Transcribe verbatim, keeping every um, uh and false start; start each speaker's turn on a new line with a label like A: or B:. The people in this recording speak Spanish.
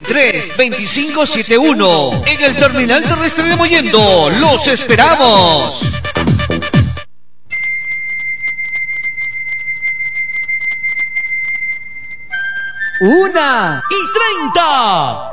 A: tres veinticinco setenta y uno. En el terminal terrestre de Mollendo. ¡Los esperamos!
B: Una y treinta.